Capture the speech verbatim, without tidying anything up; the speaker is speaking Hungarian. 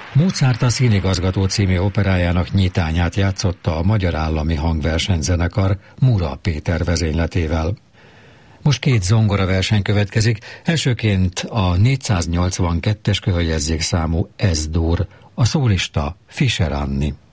Mozart a Színigazgató című operájának nyitányát játszotta a Magyar Állami Hangversenyzenekar Mura Péter vezényletével. Most két zongoraverseny következik, elsőként a négyszáznyolcvankettes köhölyezzék számú Ez-dur, a szólista Fischer Anni.